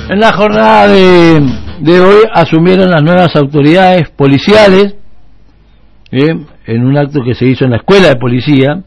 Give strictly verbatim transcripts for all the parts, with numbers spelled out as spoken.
En la jornada de, de hoy asumieron las nuevas autoridades policiales, ¿eh? en un acto que se hizo en la Escuela de Policía.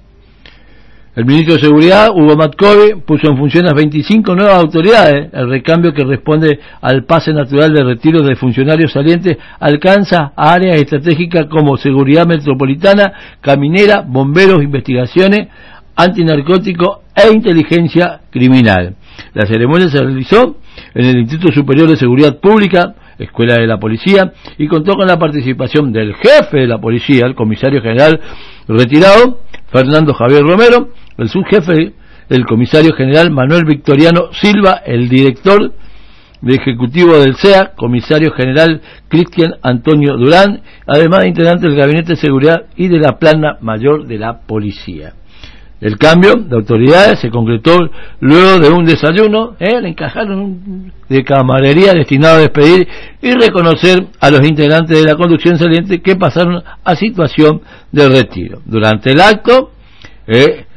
El ministro de Seguridad, Hugo Matkovi, puso en función las veinticinco nuevas autoridades. El recambio, que responde al pase natural de retiro de funcionarios salientes, alcanza a áreas estratégicas como seguridad metropolitana, caminera, bomberos, investigaciones, antinarcótico e inteligencia criminal. La ceremonia se realizó en el Instituto Superior de Seguridad Pública, Escuela de la Policía, y contó con la participación del jefe de la policía, el comisario general retirado, Fernando Javier Romero, el subjefe, el comisario general Manuel Victoriano Silva, el director de ejecutivo del C E A, comisario general Cristian Antonio Durán, además de integrantes del Gabinete de Seguridad y de la Plana Mayor de la Policía. El cambio de autoridades se concretó luego de un desayuno, ¿eh? le encajaron de camaradería destinado a despedir y reconocer a los integrantes de la conducción saliente que pasaron a situación de retiro. Durante el acto, eh,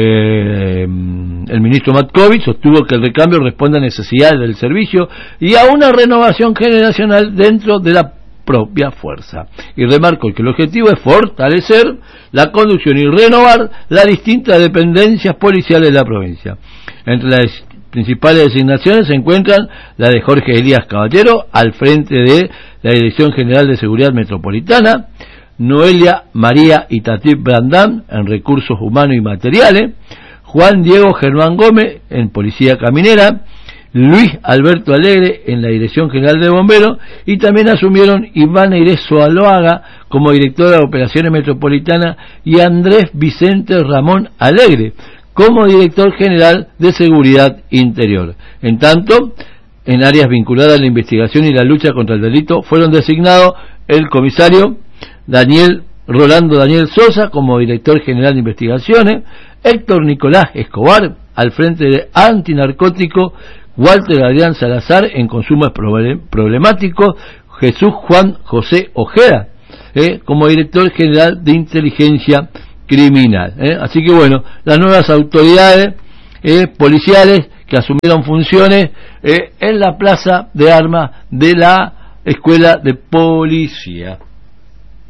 eh, el ministro Matkovi sostuvo que el recambio responde a necesidades del servicio y a una renovación generacional dentro de la propia fuerza, y remarcó que el objetivo es fortalecer la conducción y renovar las distintas dependencias policiales de la provincia. Entre las principales designaciones se encuentran la de Jorge Elías Caballero al frente de la Dirección General de Seguridad Metropolitana, Noelia María Itatí Brandán en Recursos Humanos y Materiales, Juan Diego Germán Gómez en Policía Caminera, Luis Alberto Alegre en la Dirección General de Bomberos, y también asumieron Iván Eirez Soaloaga como director de Operaciones Metropolitanas y Andrés Vicente Ramón Alegre como director general de Seguridad Interior. En tanto, en áreas vinculadas a la investigación y la lucha contra el delito fueron designados el comisario Daniel Rolando Daniel Sosa como director general de investigaciones, Héctor Nicolás Escobar al frente de antinarcótico, Walter Adrián Salazar en consumos problemáticos, Jesús Juan José Ojeda eh, como director general de inteligencia criminal. Eh. Así que bueno, las nuevas autoridades eh, policiales que asumieron funciones eh, en la plaza de armas de la Escuela de Policía.